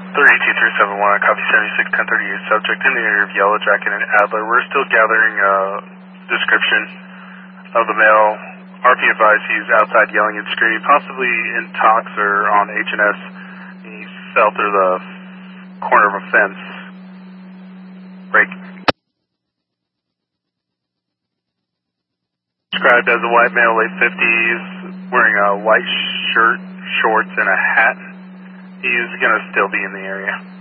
32371, copy 761038, subject in the area of Yellow Jacket and Adler. We're still gathering a description of the male. RP advised he's outside yelling and screaming, possibly in talks or on H&S. He fell through the corner of a fence. Break. Described as a white male, late 50s, wearing a white shirt, shorts, and a hat. He is going to still be in the area.